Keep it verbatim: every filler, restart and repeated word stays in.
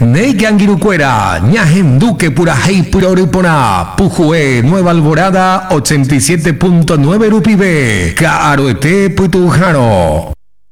Neigangirucuera, Ñajem Duque Purajei Puroripona, Pujue Nueva Alborada ochenta y siete punto nueve Rupibe, Caroete Putujano.